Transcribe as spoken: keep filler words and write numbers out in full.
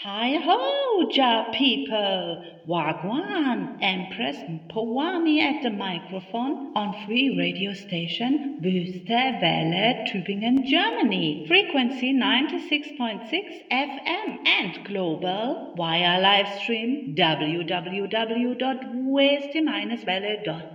Hi ho, Ja people! Wagwan, Empress Powami at the microphone on free radio station Wüste Welle, Tübingen, Germany. Frequency ninety-six point six F M and global via live stream w w w dot weste welle dot